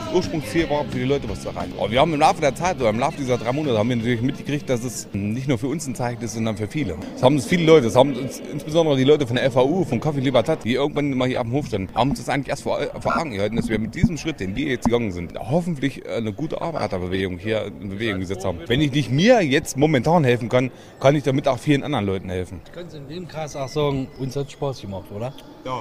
Ursprungsziel war, für die Leute was zu erreichen. Aber wir haben im Laufe der Zeit, oder im Laufe dieser 3 Monate, haben wir natürlich mitgekriegt, dass es nicht nur für uns ein Zeichen ist, sondern für viele. Es haben uns viele Leute, es haben uns insbesondere die Leute von der FAU, von Café Libertad, die irgendwann mal hier auf dem Hof standen, haben uns das eigentlich erst vor Augen gehalten, dass wir mit diesem Schritt, den wir jetzt gegangen sind, hoffentlich eine gute Arbeiterbewegung hier in Bewegung gesetzt haben. Wenn ich nicht mir jetzt momentan helfen kann, kann ich damit auch vielen anderen Leuten helfen. Können Sie in dem Kreis auch sagen, uns hat Spaß gemacht, oder?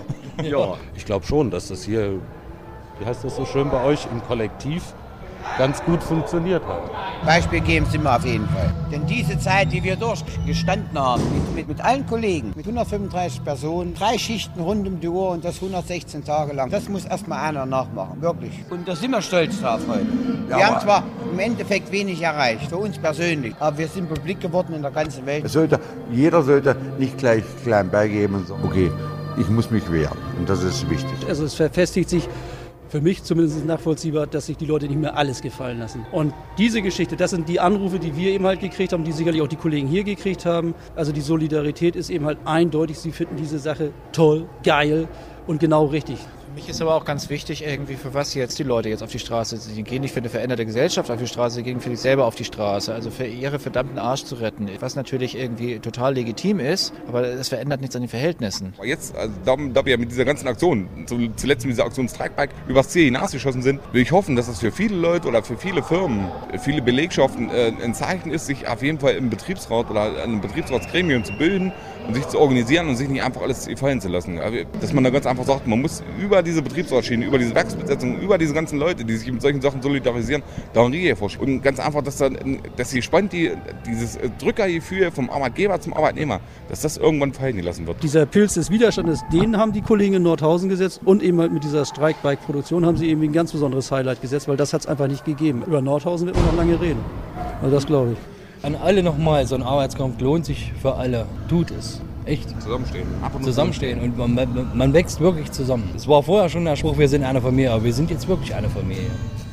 Ja, ich glaube schon, dass das hier, wie heißt das so schön bei euch, im Kollektiv ganz gut funktioniert hat. Beispiel geben sind wir auf jeden Fall. Denn diese Zeit, die wir durchgestanden haben, mit allen Kollegen, mit 135 Personen, 3 Schichten rund um die Uhr und das 116 Tage lang, das muss erstmal einer nachmachen, wirklich. Und da sind wir stolz drauf heute. Ja, wir haben zwar im Endeffekt wenig erreicht, für uns persönlich, aber wir sind publik geworden in der ganzen Welt. Jeder sollte nicht gleich klein beigeben und sagen, okay, ich muss mich wehren. Und das ist wichtig. Also es verfestigt sich, für mich zumindest nachvollziehbar, dass sich die Leute nicht mehr alles gefallen lassen. Und diese Geschichte, das sind die Anrufe, die wir eben halt gekriegt haben, die sicherlich auch die Kollegen hier gekriegt haben. Also die Solidarität ist eben halt eindeutig, sie finden diese Sache toll, geil und genau richtig. Für mich ist aber auch ganz wichtig, irgendwie, für was jetzt die Leute jetzt auf die Straße sind. Die gehen nicht für eine veränderte Gesellschaft auf die Straße, die gehen für sich selber auf die Straße. Also für ihre verdammten Arsch zu retten. Was natürlich irgendwie total legitim ist, aber es verändert nichts an den Verhältnissen. Jetzt, also da wir mit dieser ganzen Aktion, zuletzt mit dieser Aktion Strikebike, übers Ziel hinausgeschossen sind, will ich hoffen, dass es für viele Leute oder für viele Firmen, viele Belegschaften ein Zeichen ist, sich auf jeden Fall im Betriebsrat oder einem Betriebsratsgremium zu bilden und sich zu organisieren und sich nicht einfach alles fallen zu lassen. Dass man da ganz einfach sagt, man muss über diese Betriebsratsschiene, über diese Werksbesetzung, über diese ganzen Leute, die sich mit solchen Sachen solidarisieren, da ein Riegel vorstellen. Und ganz einfach, dass sie spannend dieses Drückergefühl vom Arbeitgeber zum Arbeitnehmer, dass das irgendwann fallen gelassen wird. Dieser Pilz des Widerstandes, den haben die Kollegen in Nordhausen gesetzt und eben halt mit dieser Strikebike-Produktion haben sie eben ein ganz besonderes Highlight gesetzt, weil das hat es einfach nicht gegeben. Über Nordhausen wird man noch lange reden. Also das glaube ich. An alle nochmal, so ein Arbeitskampf lohnt sich für alle. Tut es. Echt. Zusammenstehen. Und man wächst wirklich zusammen. Es war vorher schon der Spruch, wir sind eine Familie, aber wir sind jetzt wirklich eine Familie.